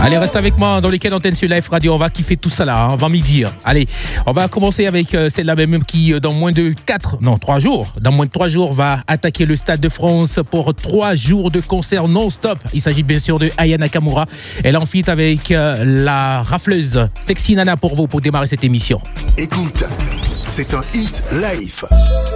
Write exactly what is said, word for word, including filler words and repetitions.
Allez, reste avec moi dans les quais d'antenne sur Live Radio. On va kiffer tout ça là, hein, avant midi. Allez, on va commencer avec euh, celle-là même qui, euh, dans moins de quatre, non, trois jours, dans moins de trois jours, va attaquer le Stade de France pour trois jours de concert non-stop. Il s'agit bien sûr de Aya Nakamura. Elle en fit avec euh, la rafleuse Sexy Nana pour vous, pour démarrer cette émission. Écoute, c'est un hit live.